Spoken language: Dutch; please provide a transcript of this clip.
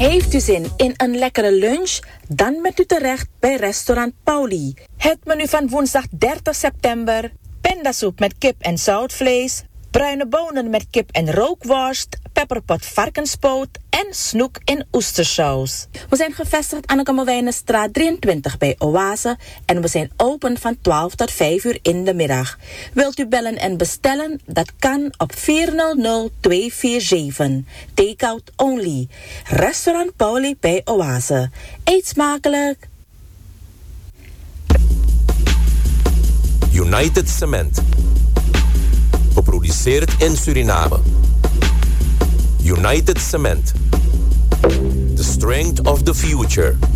Heeft u zin in een lekkere lunch? Dan bent u terecht bij restaurant Pauli. Het menu van woensdag 30 september. Pindasoep met kip en zoutvlees. Bruine bonen met kip en rookworst. Pepperpot varkenspoot. En snoek in oestersaus. We zijn gevestigd aan de Kammerwijnenstraat 23 bij Oase. En we zijn open van 12 tot 5 uur in de middag. Wilt u bellen en bestellen? Dat kan op 400-247. Takeout only. Restaurant Pauli bij Oase. Eet smakelijk. United Cement. Geproduceerd in Suriname. United Cement. The strength of the future.